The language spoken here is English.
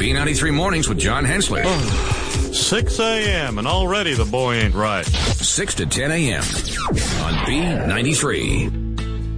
B93 Mornings with John Hensler. 6 a.m. and already the boy ain't right. 6 to 10 a.m. on B93.